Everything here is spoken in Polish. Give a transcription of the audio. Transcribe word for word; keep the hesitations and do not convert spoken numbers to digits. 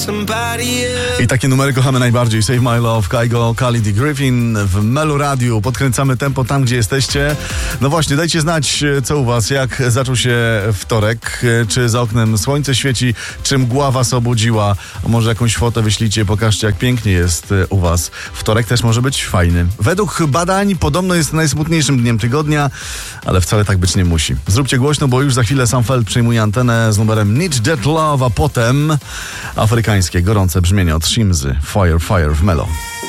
I takie numery kochamy najbardziej. Save My Love, Kygo, Khalid i Griffin w Melo Radiu. Podkręcamy tempo tam, gdzie jesteście. No właśnie, dajcie znać, co u was, jak zaczął się wtorek, czy za oknem słońce świeci, czy mgła was obudziła. A może jakąś fotę wyślijcie, pokażcie, jak pięknie jest u was. Wtorek też może być fajny. Według badań podobno jest najsmutniejszym dniem tygodnia, ale wcale tak być nie musi. Zróbcie głośno, bo już za chwilę Sam Feld przejmuje antenę z numerem Need That Love, a potem afrykańskie, gorące brzmienie od Shimzy. Fire, Fire w Melo.